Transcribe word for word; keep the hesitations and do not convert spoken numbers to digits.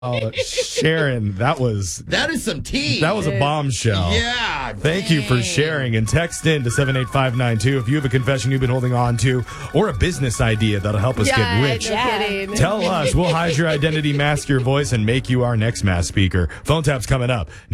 Oh, Sharon, that was That is some tea. that was a bombshell. Yeah. Thank dang. you for sharing, and text in to seven eight five nine two if you have a confession you've been holding on to or a business idea that'll help us yeah, get rich. No Yeah. kidding. Tell us. We'll hide your identity, mask your voice, and make you our next mass speaker. Phone tap's coming up.